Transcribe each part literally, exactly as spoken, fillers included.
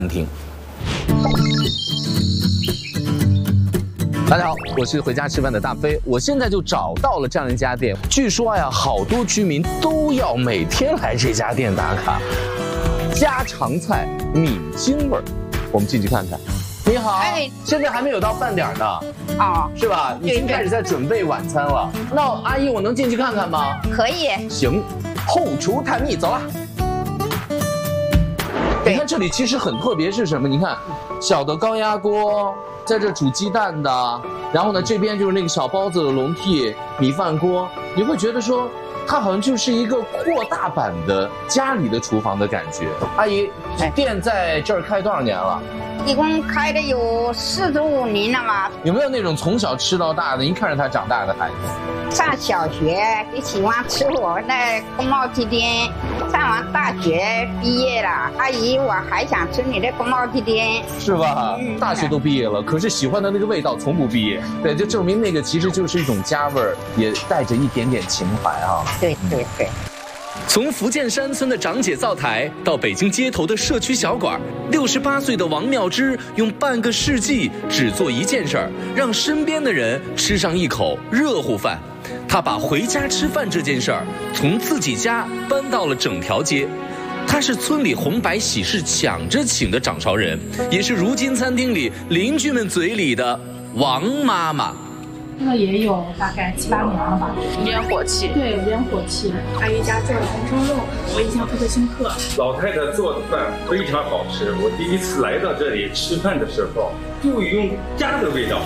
厅。大家好，我是回家吃饭的大飞，我现在就找到了这样一家店。据说呀，好多居民都要每天来这家店打卡。家常菜米津味儿，我们进去看看。你好，哎，现在还没有到饭点呢， 哦， 是吧？已经开始在准备晚餐了。那阿姨，我能进去看看吗？ 可以。 行，后厨探秘，走了。你看这里其实很特别是什么？你看，小的高压锅，在这煮鸡蛋的，然后呢，这边就是那个小包子的笼屉、米饭锅，你会觉得说，它好像就是一个扩大版的家里的厨房的感觉。阿姨，店在这儿开多少年了？ 一共开了有四十五年了吧。 有没有那种从小吃到大的，一看着他长大的孩子？ 上小学就喜欢吃我们的宫保鸡丁，上完大学毕业了，阿姨我还想吃你的宫保鸡丁， 是吧？嗯、大学都毕业了，可是喜欢的那个味道从不毕业。对，就证明那个其实就是一种家味儿，也带着一点点情怀啊。 对对对。 从福建山村的长姐灶台到北京街头的社区小馆，六十八岁的王妙芝用半个世纪只做一件事儿，让身边的人吃上一口热乎饭。她把回家吃饭这件事儿从自己家搬到了整条街。她是村里红白喜事抢着请的掌勺人，也是如今餐厅里邻居们嘴里的王妈妈。 这个也有大概七八年了吧， 有点火气。 对，有点火气。阿姨家做的红烧肉，我印象特别深刻。 老太太做的饭非常好吃，我第一次来到这里吃饭的时候，就用家的味道。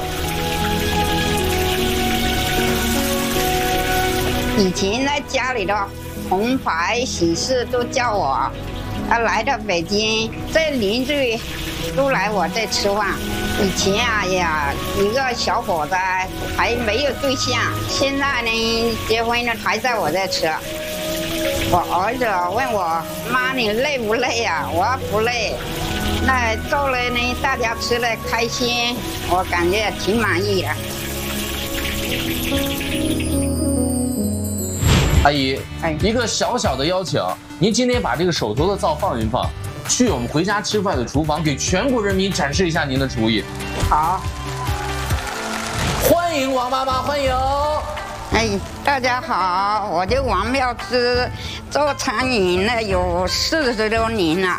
以前在家里的红白喜事都叫我，啊，来到北京，这邻居都来我这吃饭。以前啊呀，一个小伙子还没有对象，现在呢结婚了还在我这吃。我儿子问我妈你累不累呀？我说不累。那做了呢，大家吃了开心，我感觉挺满意的。 阿姨，一个小小的邀请，您今天把这个手头的灶放一放。去我们回家吃饭的厨房，给全国人民展示一下您的厨艺。 好， 欢迎王妈妈，欢迎。 哎，大家好，我叫王妙芝，做餐饮呢有四十多年了。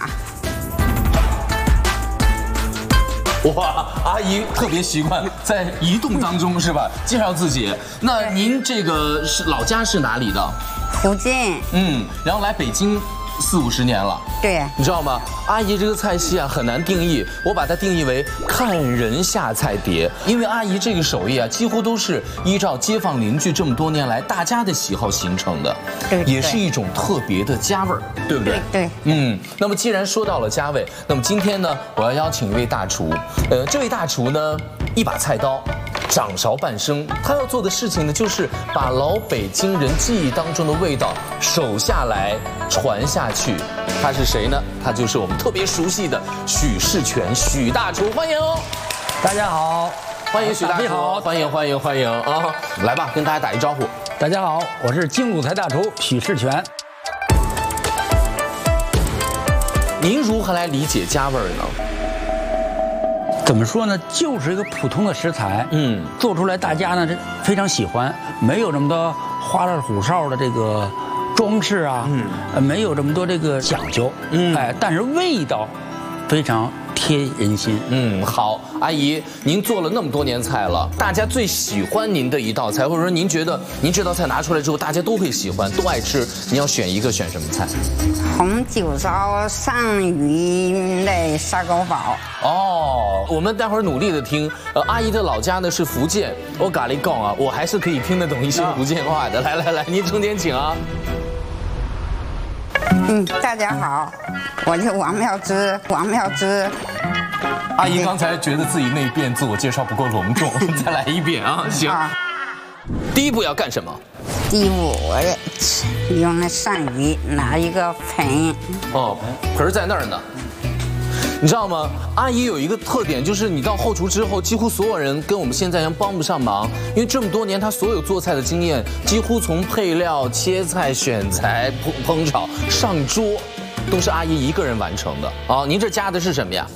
哇，阿姨特别习惯在移动当中是吧？介绍自己。那您这个是老家是哪里的？ 福建。 嗯，然后来北京。四五十年了， 对， 你知道吗？阿姨这个菜系啊很难定义，我把它定义为看人下菜碟，因为阿姨这个手艺啊几乎都是依照街坊邻居这么多年来大家的喜好形成的， 对， 也是一种特别的家味儿，对不对？ 对， 嗯。那么既然说到了家味，那么今天呢，我要邀请一位大厨，呃，这位大厨呢，一把菜刀。掌勺半生，他要做的事情呢，就是把老北京人记忆当中的味道手下来传下去。他是谁呢？他就是我们特别熟悉的许世全，许大厨，欢迎！ 大家好， 欢迎许大厨，好，欢迎欢迎欢迎啊！来吧，跟大家打一招呼。 大家好，我是京鲁菜大厨许世全。 您如何来理解家味儿呢？ 怎么说呢？就是一个普通的食材，嗯，做出来大家呢非常喜欢，没有这么多花里胡哨的这个装饰啊，嗯，没有这么多这个讲究，嗯，哎，但是味道非常贴人心。 嗯，好，阿姨，您做了那么多年菜了，大家最喜欢您的一道菜，或者说您觉得您这道菜拿出来之后大家都会喜欢，都爱吃，你要选一个，选什么菜？ 红酒烧鳝鱼的砂锅煲。 哦，我们待会儿努力的听。呃，阿姨的老家呢是福建，我咖喱讲啊，我还是可以听得懂一些福建话的。来来来，您中间请啊。 嗯，大家好，我是王妙芝，王妙芝。 阿姨刚才觉得自己那遍自我介绍不够隆重，再来一遍啊！行。啊、第一步要干什么？ 第一步，我用那鳝鱼拿一个盆。 哦，盆在那儿呢。你知道吗？阿姨有一个特点，就是你到后厨之后，几乎所有人跟我们现在一样帮不上忙，因为这么多年她所有做菜的经验，几乎从配料、切菜、选材、烹烹炒、上桌， 都是阿姨一个人完成的啊。您这加的是什么呀？